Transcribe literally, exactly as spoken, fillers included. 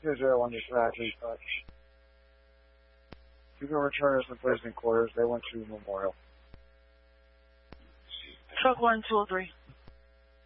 Two zero one to three five. You can return us to visiting quarters. They went to Memorial. Truck one two oh three.